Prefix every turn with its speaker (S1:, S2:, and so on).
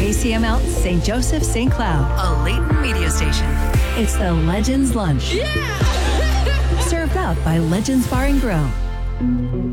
S1: KCML St. Joseph St. Cloud, a Leighton media station. It's the Legends Lunch. Yeah! Served up by Legends Bar and Grill.